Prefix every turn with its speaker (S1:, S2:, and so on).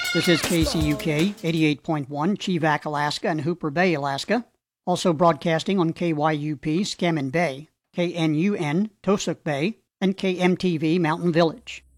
S1: This is KCUK 88.1, Cheevac, Alaska, and Hooper Bay, Alaska. Also broadcasting on KYUP, Scammon Bay, KNUN, Tosuk Bay, and KMTV, Mountain Village.